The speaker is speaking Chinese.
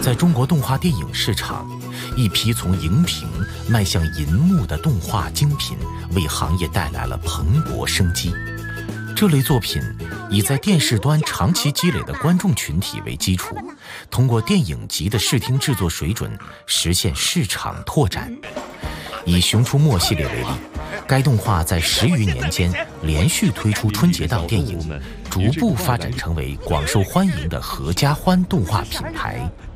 在中国动画电影市场，一批从荧屏迈向银幕的动画精品，为行业带来了蓬勃生机。这类作品以在电视端长期积累的观众群体为基础，通过电影级的视听制作水准实现市场拓展。以《熊出没》系列为例，该动画在10余年间连续推出春节档电影，逐步发展成为广受欢迎的合家欢动画品牌。